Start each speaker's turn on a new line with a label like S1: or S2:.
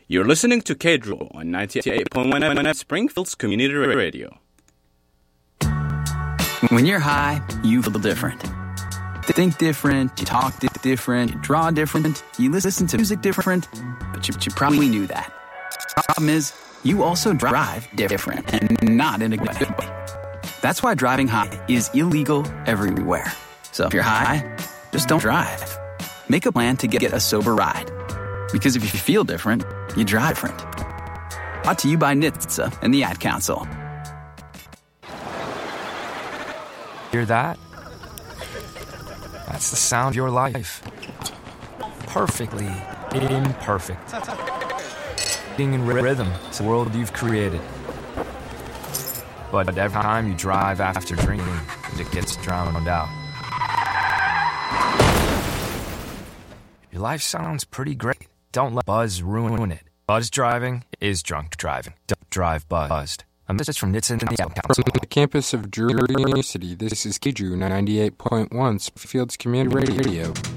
S1: You're listening to K-Drew on 98.1 Springfield's Community Radio.
S2: When you're high, you feel different. Think different, you talk different, you draw different, you listen to music different, but you probably knew that. Problem is, you also drive different, and not in a good way. That's why driving high is illegal everywhere. So if you're high, just don't drive. Make a plan to get a sober ride. Because if you feel different, you drive different. Brought to you by NHTSA and the Ad Council.
S3: Hear that? That's the sound of your life. Perfectly imperfect. Being in rhythm to the world you've created. But every time you drive after drinking, it gets drowned out. Your life sounds pretty great. Don't let buzz ruin it. Buzz driving is drunk driving. Don't drive buzzed. A message from NHTSA and the Ad Council.
S4: From the campus of Drury University, this is K-Drew 98.1 Springfield's Community Radio.